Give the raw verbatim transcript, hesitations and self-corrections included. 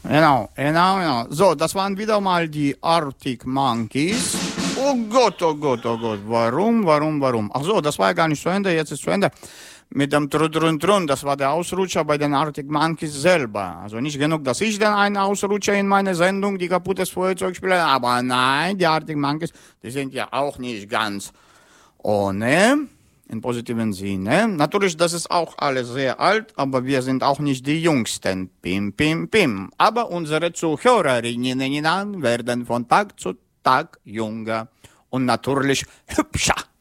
Genau, genau, genau. So, das waren wieder mal die Arctic Monkeys. Oh Gott, oh Gott, oh Gott. Warum, warum, warum? Ach so, das war ja gar nicht zu Ende, jetzt ist zu Ende. Mit dem Trun, Trun, Trun, das war der Ausrutscher bei den Arctic Monkeys selber. Also nicht genug, dass ich dann einen Ausrutscher in meine Sendung, die kaputtes Feuerzeug spiele, aber nein, die Arctic Monkeys, die sind ja auch nicht ganz ohne, im positiven Sinne. Natürlich, das ist auch alles sehr alt, aber wir sind auch nicht die Jüngsten. Pim, pim, pim. Aber unsere Zuhörerinnen werden von Tag zu Tag jünger und natürlich hübscher.